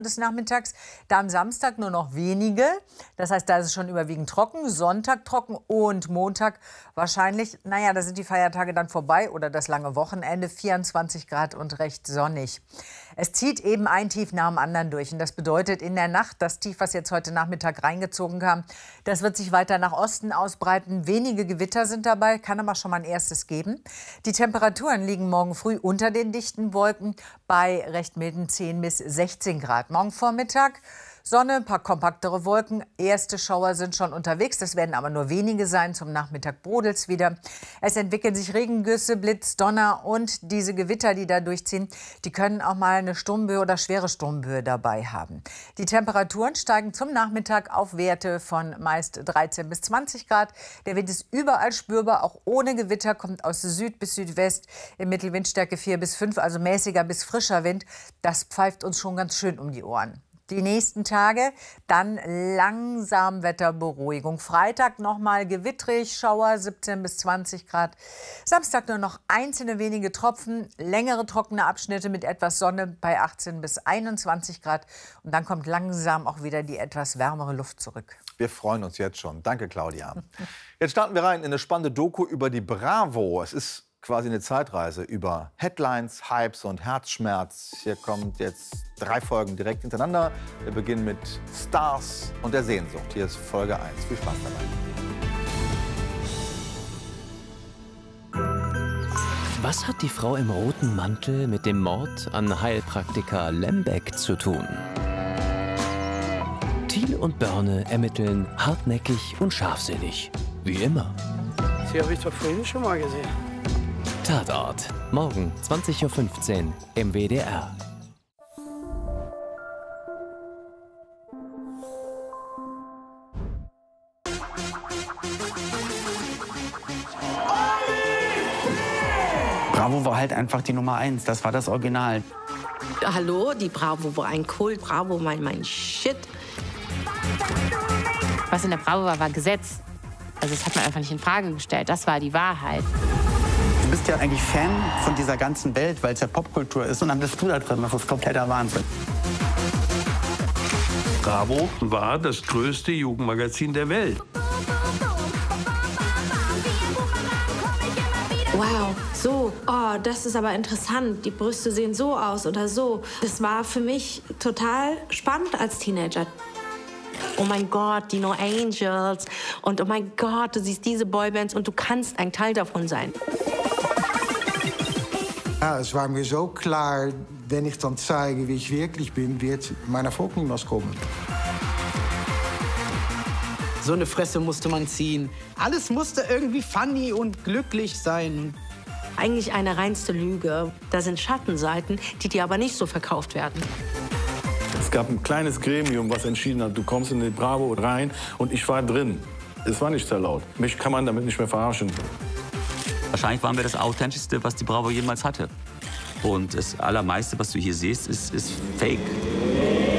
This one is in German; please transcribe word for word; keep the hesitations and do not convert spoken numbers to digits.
des Nachmittags. Da am Samstag nur noch wenige. Das heißt, da ist es schon überwiegend trocken. Sonntag trocken und Montag wahrscheinlich, naja, da sind die Feiertage dann vorbei oder das lange Wochenende. vierundzwanzig Grad und recht sonnig. Es zieht eben ein Tief nach dem anderen durch. Und das bedeutet in der Nacht, das Tief, was jetzt heute Nachmittag reingezogen kam, das wird sich weiter nach Osten ausbreiten. Wenige Gewitter sind dabei, kann aber schon mal ein erstes geben. Die Temperaturen liegen morgen früh unter den dichten Wolken bei recht milden zehn bis sechzehn Grad. Morgen Vormittag Sonne, ein paar kompaktere Wolken. Erste Schauer sind schon unterwegs. Das werden aber nur wenige sein. Zum Nachmittag brodelt es wieder. Es entwickeln sich Regengüsse, Blitz, Donner und diese Gewitter, die da durchziehen, die können auch mal eine Sturmböe oder schwere Sturmböe dabei haben. Die Temperaturen steigen zum Nachmittag auf Werte von meist dreizehn bis zwanzig Grad. Der Wind ist überall spürbar, auch ohne Gewitter, kommt aus Süd bis Südwest. Im Mittel Windstärke vier bis fünf, also mäßiger bis frischer Wind. Das pfeift uns schon ganz schön um die Ohren. Die nächsten Tage dann langsam Wetterberuhigung. Freitag noch mal gewittrig, Schauer siebzehn bis zwanzig Grad. Samstag nur noch einzelne wenige Tropfen, längere trockene Abschnitte mit etwas Sonne bei achtzehn bis einundzwanzig Grad. Und dann kommt langsam auch wieder die etwas wärmere Luft zurück. Wir freuen uns jetzt schon. Danke, Claudia. Jetzt starten wir rein in eine spannende Doku über die Bravo. Es ist quasi eine Zeitreise über Headlines, Hypes und Herzschmerz. Hier kommt jetzt drei Folgen direkt hintereinander. Wir beginnen mit Stars und der Sehnsucht. Hier ist Folge eins. Viel Spaß dabei. Was hat die Frau im roten Mantel mit dem Mord an Heilpraktiker Lembeck zu tun? Thiel und Börne ermitteln hartnäckig und scharfsinnig. Wie immer. Sie habe ich doch vorhin schon mal gesehen. Tatort. Morgen zwanzig Uhr fünfzehn im W D R. Bravo war halt einfach die Nummer eins. Das war das Original. Hallo, die Bravo war ein Kult. Bravo, mein, mein Shit. Was in der Bravo war, war Gesetz. Also das hat man einfach nicht in Frage gestellt. Das war die Wahrheit. Du bist ja eigentlich Fan von dieser ganzen Welt, weil es ja Popkultur ist. Und dann bist du da drin. Das ist kompletter Wahnsinn. Bravo war das größte Jugendmagazin der Welt. Wow, so, oh, das ist aber interessant. Die Brüste sehen so aus oder so. Das war für mich total spannend als Teenager. Oh mein Gott, die No Angels. Und oh mein Gott, du siehst diese Boybands und du kannst ein Teil davon sein. Ja, es war mir so klar, wenn ich dann zeige, wie ich wirklich bin, wird mein Erfolg niemals kommen. So eine Fresse musste man ziehen. Alles musste irgendwie funny und glücklich sein. Eigentlich eine reinste Lüge. Da sind Schattenseiten, die dir aber nicht so verkauft werden. Es gab ein kleines Gremium, was entschieden hat, du kommst in die Bravo rein und ich war drin. Es war nicht sehr laut. Mich kann man damit nicht mehr verarschen. Wahrscheinlich waren wir das Authentischste, was die Bravo jemals hatte. Und das Allermeiste, was du hier siehst, ist, ist Fake.